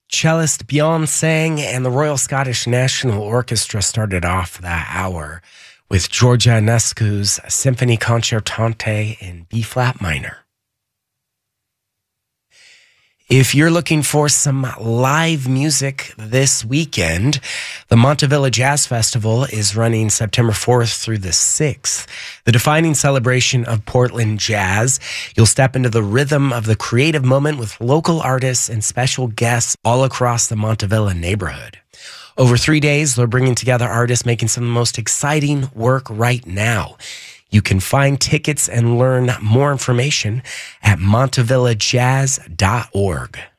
Cellist Bjorn sang and the Royal Scottish National Orchestra started off that hour with Georgia Enescu's Symphony Concertante in B-flat minor. If you're looking for some live music this weekend, the Montavilla Jazz Festival is running September 4th through the 6th. The defining celebration of Portland jazz. You'll step into the rhythm of the creative moment with local artists and special guests all across the Montavilla neighborhood. Over 3 days, they're bringing together artists making some of the most exciting work right now. You can find tickets and learn more information at montavillajazz.org.